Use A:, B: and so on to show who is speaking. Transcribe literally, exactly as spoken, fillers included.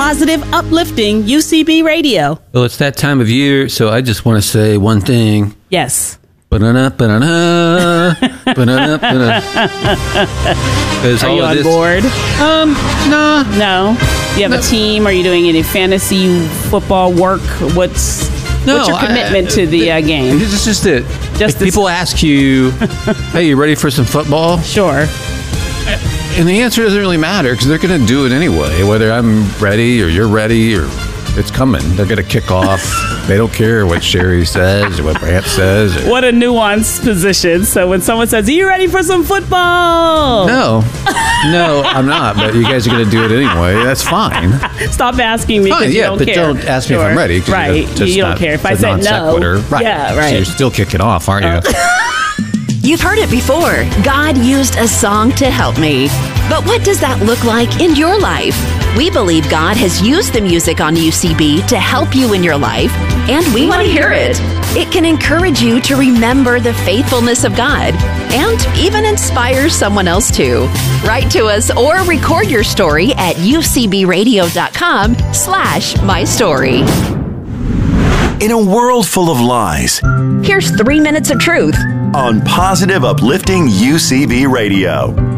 A: positive, uplifting U C B Radio.
B: Well, it's that time of year, so I just want to say one thing.
A: Yes.
B: Ba-da-da, ba-da-da, ba-da-da, ba-da-da.
A: Are you on
B: this,
A: board?
B: Um, nah.
A: No. Do you have
B: No.
A: a team? Are you doing any fantasy football work? What's
B: No,
A: what's your commitment
B: I,
A: to the uh, game?
B: This is just it.
A: Just
B: if
A: this-
B: people ask you, hey, you ready for some football?
A: Sure.
B: And the answer doesn't really matter because they're going to do it anyway, whether I'm ready or you're ready or it's coming. They're going to kick off. They don't care what Sherry says or what Brant says. Or,
A: What a nuanced position. So when someone says, are you ready for some football?
B: no, no, I'm not. But you guys are going to do it anyway. That's fine.
A: Stop asking me
B: Fine,
A: because you
B: yeah,
A: don't
B: but
A: care.
B: don't ask me
A: Sure.
B: if I'm ready. 'Cause
A: Right.
B: you're just
A: You don't
B: not-
A: care. If I
B: it's a
A: said
B: non
A: no.
B: sequitur. Right.
A: Yeah, right.
B: So you're still kicking off, aren't you?
C: You've heard it before. God used a song to help me. But what does that look like in your life? We believe God has used the music on U C B to help you in your life, and we want to hear it. It can encourage you to remember the faithfulness of God and even inspire someone else to. Write to us or record your story at ucbradio.com slash my story.
D: In a world full of lies,
C: Here's three minutes of truth.
D: on Positive Uplifting U C B Radio.